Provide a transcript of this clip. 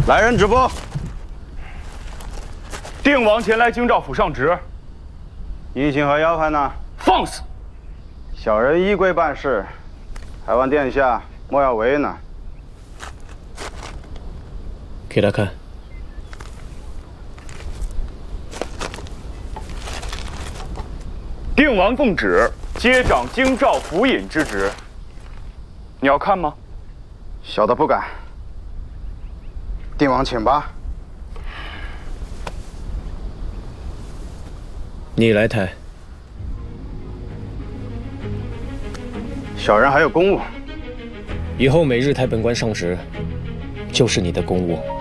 来人止步！ 定王前来京兆府上职。 异卿和要犯呢？ 放肆！ 小人依规办事，还望殿下莫要为难。 给他看。 定王奉旨接掌京兆府尹之职，你要看吗？ 小的不敢。定王请吧。 你来抬。 小人还有公务。 以后每日抬本官上职，就是你的公务。